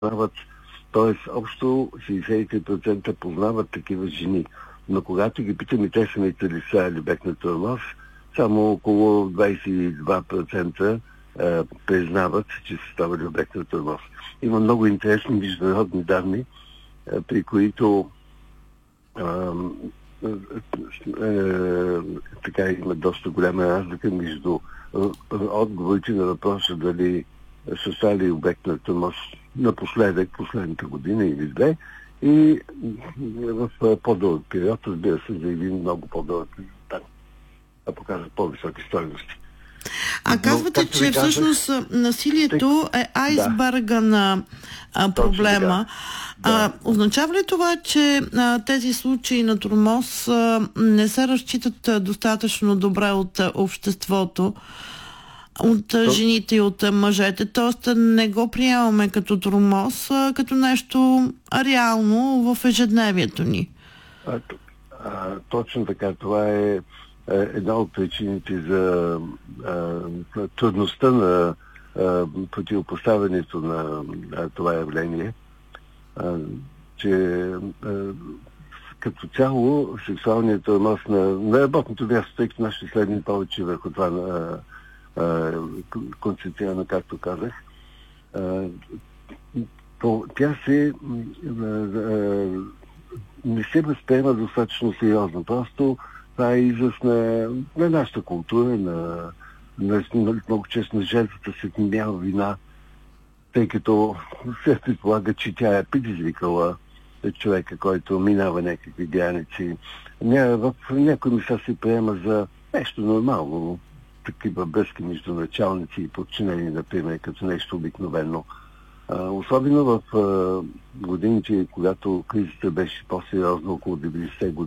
познават, т.е. общо 63% познават такива жени. Но когато ги питаме те самите ли са или обект на тормоз, само около 22% признават, че са ставали обект на тормоз. Има много интересни международни данни, при които така има доста голяма разлика между отговорите на въпроса дали са стали обект на тормоз напоследък, последната година или две, и в по-дълъг период, разбира се, за един много по-дълъг резултат, показват по-високи стойности. Казвате, че всъщност насилието е айсберга на проблема. Означава ли това, че тези случаи на тормоз не се разчитат достатъчно добре от обществото, от жените и от мъжете? Тоест не го приемаме като тормоз, като нещо реално в ежедневието ни? Точно така. Това е една от причините за трудността на противопоставянето на това явление, че като цяло сексуалният тормоз на работното място, тъй като нашите изследвания повече върху това концентрирано, както казах, тя не се възприема достатъчно сериозно. Просто това е израз на нашата култура, много често на жертвата се вменява вина, тъй като се предполага, че тя е предизвикала човека, който минава някакви граници. В някои места се приема за нещо нормално, такива връзки между началници и подчинени, например, като нещо обикновено. Особено в годините, когато кризата беше по-сериозна, около 90 години.